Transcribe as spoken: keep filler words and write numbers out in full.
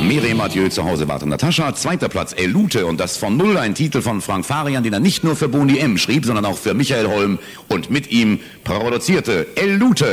Miriam Mathieu, zu Hause wartet Natascha. Zweiter Platz Elute und das von Null, ein Titel von Frank Farian, den er nicht nur für Boni M schrieb, sondern auch für Michael Holm und mit ihm produzierte. Elute.